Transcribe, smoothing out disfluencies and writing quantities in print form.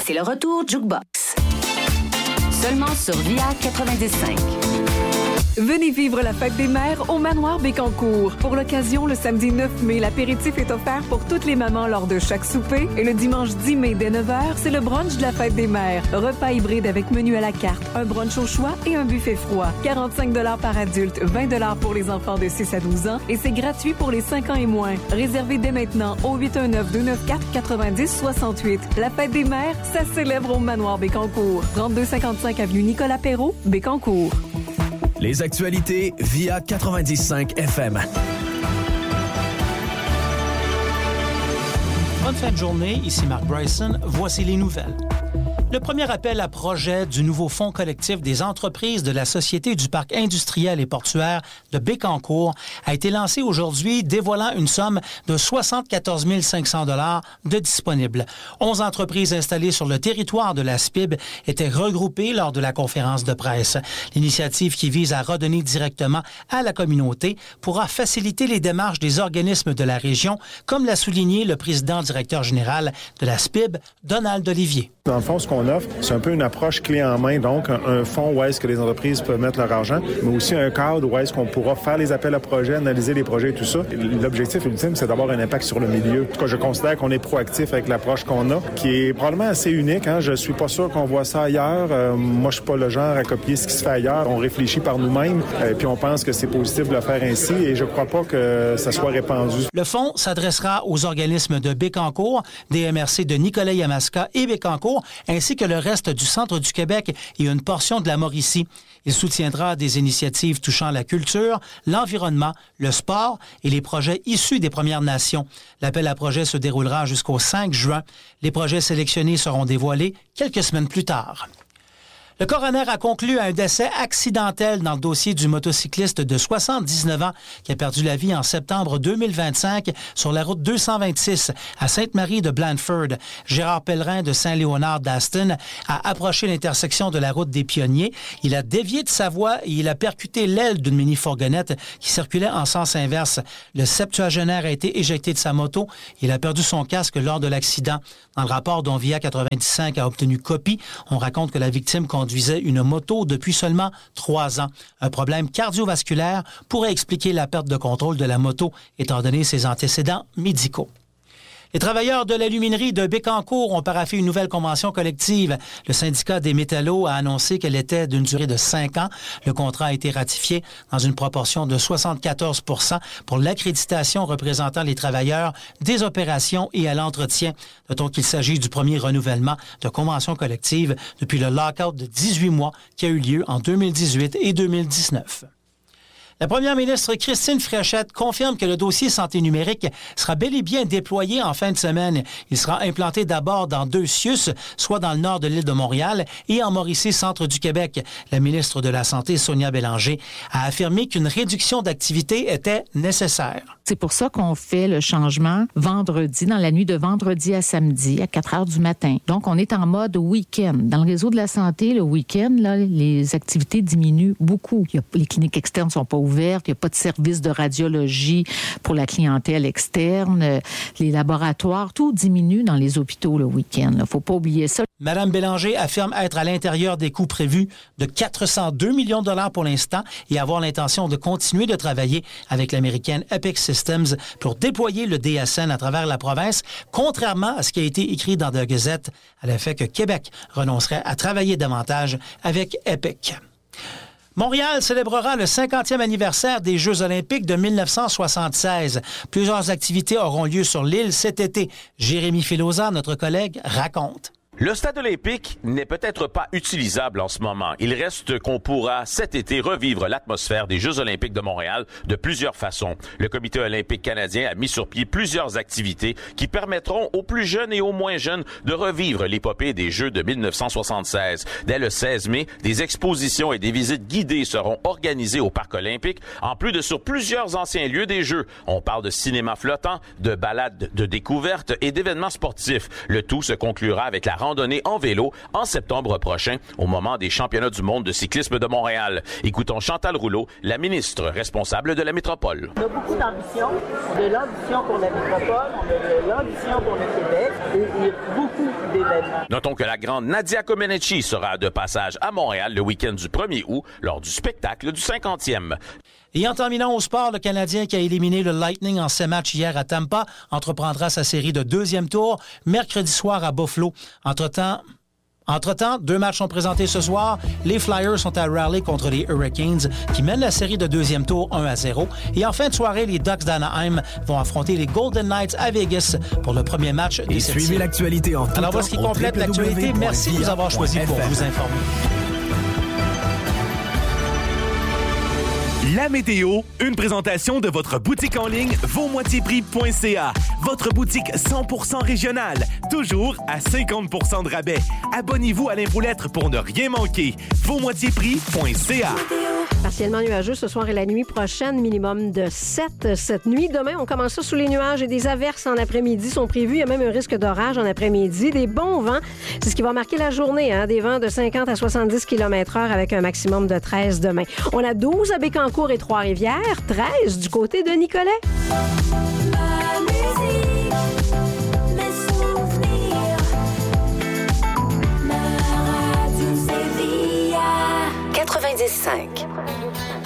C'est le retour Jukebox. Seulement sur VIA 95. Venez vivre la fête des mères au Manoir Bécancour. Pour l'occasion, le samedi 9 mai, l'apéritif est offert pour toutes les mamans lors de chaque souper. Et le dimanche 10 mai, dès 9h, c'est le brunch de la fête des mères. Repas hybride avec menu à la carte, un brunch au choix et un buffet froid. 45 $ par adulte, 20 $ pour les enfants de 6 à 12 ans et c'est gratuit pour les 5 ans et moins. Réservez dès maintenant au 819-294-9068. La fête des mères, ça célèbre au Manoir Bécancour. 3255 avenue Nicolas Perrault, Bécancour. Les actualités via 95 FM. Bonne fin de journée, ici Mark Bryson. Voici les nouvelles. Le premier appel à projet du nouveau fonds collectif des entreprises de la Société du parc industriel et portuaire de Bécancour a été lancé aujourd'hui, dévoilant une somme de 74 500 $ de disponibles. 11 entreprises installées sur le territoire de la SPIB étaient regroupées lors de la conférence de presse. L'initiative, qui vise à redonner directement à la communauté, pourra faciliter les démarches des organismes de la région, comme l'a souligné le président-directeur général de la SPIB, Donald Olivier. Dans le fond, ce qu'on offre, c'est un peu une approche clé en main, donc un fonds où est-ce que les entreprises peuvent mettre leur argent, mais aussi un cadre où est-ce qu'on pourra faire les appels à projets, analyser les projets et tout ça. L'objectif ultime, c'est d'avoir un impact sur le milieu. En tout cas, je considère qu'on est proactif avec l'approche qu'on a, qui est probablement assez unique. Je suis pas sûr qu'on voit ça ailleurs. Moi, je suis pas le genre à copier ce qui se fait ailleurs. On réfléchit par nous-mêmes, puis on pense que c'est positif de le faire ainsi, et je crois pas que ça soit répandu. Le fonds s'adressera aux organismes de Bécancour, des MRC de Nicolet-Yamaska et Bécancour, ainsi que le reste du centre du Québec et une portion de la Mauricie. Il soutiendra des initiatives touchant la culture, l'environnement, le sport et les projets issus des Premières Nations. L'appel à projets se déroulera jusqu'au 5 juin. Les projets sélectionnés seront dévoilés quelques semaines plus tard. Le coroner a conclu à un décès accidentel dans le dossier du motocycliste de 79 ans qui a perdu la vie en septembre 2025 sur la route 226 à Sainte-Marie de Blandford. Gérard Pellerin de Saint-Léonard d'Aston a approché l'intersection de la route des Pionniers. Il a dévié de sa voie et il a percuté l'aile d'une mini-fourgonnette qui circulait en sens inverse. Le septuagénaire a été éjecté de sa moto. Il a perdu son casque lors de l'accident. Dans le rapport dont VIA 95 a obtenu copie, on raconte que la victime conduisait une moto depuis seulement 3 ans. Un problème cardiovasculaire pourrait expliquer la perte de contrôle de la moto, étant donné ses antécédents médicaux. Les travailleurs de l'aluminerie de Bécancour ont paraphé une nouvelle convention collective. Le syndicat des métallos a annoncé qu'elle était d'une durée de 5 ans. Le contrat a été ratifié dans une proportion de 74 % pour l'accréditation représentant les travailleurs des opérations et à l'entretien. Notons qu'il s'agit du premier renouvellement de convention collective depuis le lockout de 18 mois qui a eu lieu en 2018 et 2019. La première ministre Christine Fréchette confirme que le dossier santé numérique sera bel et bien déployé en fin de semaine. Il sera implanté d'abord dans 2 CIUS, soit dans le nord de l'île de Montréal et en Mauricie, centre du Québec. La ministre de la Santé, Sonia Bélanger, a affirmé qu'une réduction d'activité était nécessaire. C'est pour ça qu'on fait le changement vendredi, dans la nuit de vendredi à samedi, à 4 heures du matin. Donc, on est en mode week-end. Dans le réseau de la santé, le week-end, là, les activités diminuent beaucoup. Les cliniques externes sont pas ouvertes, il n'y a pas de service de radiologie pour la clientèle externe, les laboratoires, tout diminue dans les hôpitaux le week-end. Il ne faut pas oublier ça. Mme Bélanger affirme être à l'intérieur des coûts prévus de 402 millions de dollars pour l'instant et avoir l'intention de continuer de travailler avec l'américaine Epic Systems pour déployer le DSN à travers la province, contrairement à ce qui a été écrit dans The Gazette, à l'effet que Québec renoncerait à travailler davantage avec Epic. Montréal célébrera le 50e anniversaire des Jeux olympiques de 1976. Plusieurs activités auront lieu sur l'île cet été. Jérémy Filosa, notre collègue, raconte. Le stade olympique n'est peut-être pas utilisable en ce moment. Il reste qu'on pourra cet été revivre l'atmosphère des Jeux olympiques de Montréal de plusieurs façons. Le Comité olympique canadien a mis sur pied plusieurs activités qui permettront aux plus jeunes et aux moins jeunes de revivre l'épopée des Jeux de 1976. Dès le 16 mai, des expositions et des visites guidées seront organisées au Parc olympique, en plus de sur plusieurs anciens lieux des Jeux. On parle de cinéma flottant, de balades de découverte et d'événements sportifs. Le tout se conclura avec la randonnée en vélo en septembre prochain au moment des championnats du monde de cyclisme de Montréal. Écoutons Chantal Rouleau, la ministre responsable de la métropole. On a beaucoup d'ambition. On a l'ambition pour la métropole, on a l'ambition pour le Québec et beaucoup d'événements. Notons que la grande Nadia Comaneci sera de passage à Montréal le week-end du 1er août lors du spectacle du 50e. Et en terminant au sport, le Canadien qui a éliminé le Lightning en 7 matchs hier à Tampa entreprendra sa série de deuxième tour mercredi soir à Buffalo. Entre-temps, 2 matchs sont présentés ce soir. Les Flyers sont à Raleigh contre les Hurricanes qui mènent la série de deuxième tour 1-0. Et en fin de soirée, les Ducks d'Anaheim vont affronter les Golden Knights à Vegas pour le premier match des septièmes. Suivez l'actualité en tout temps. Alors voici qui complète l'actualité. Merci de nous avoir choisis pour vous informer. La météo, une présentation de votre boutique en ligne vosmoitiesprix.ca. Votre boutique 100% régionale, toujours à 50% de rabais. Abonnez-vous à l'infolettre pour ne rien manquer. Vosmoitiesprix.ca. Partiellement nuageux ce soir et la nuit prochaine, minimum de 7 cette nuit. Demain, on commence ça sous les nuages et des averses en après-midi sont prévues. Il y a même un risque d'orage en après-midi. Des bons vents, c'est ce qui va marquer la journée. Des vents de 50 à 70 km/h avec un maximum de 13 demain. On a 12 à Bécancour et Trois-Rivières, 13 du côté de Nicolet. Ma musique, mes souvenirs, ma radio, c'est VIA 95.